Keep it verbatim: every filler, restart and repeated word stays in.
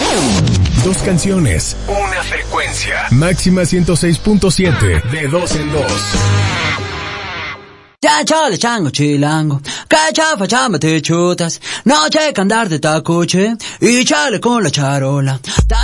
Dos canciones, una frecuencia. Máxima ciento seis punto siete, de dos en dos. Ya chale chango chilango, que chafa chamba te chutas, no checa andar de tacuche, y chale con la charola.